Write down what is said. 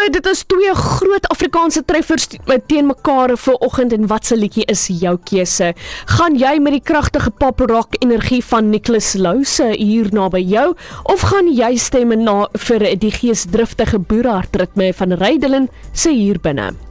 dit is twee groot Afrikaanse treffers teen mekaar vir oggend en wat se liedjie is jou keuse? Gaan jy met die kragtige pop rock energie van Nicholas Louse hier naby jou of gaan jy stem vir die geesdriftige boerhartritme van Rydelin se hier binne?